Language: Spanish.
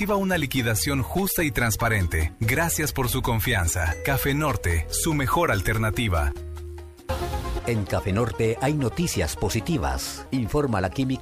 Reciba una liquidación justa y transparente. Gracias por su confianza. Café Norte, su mejor alternativa. En Café Norte hay noticias positivas. Informa la química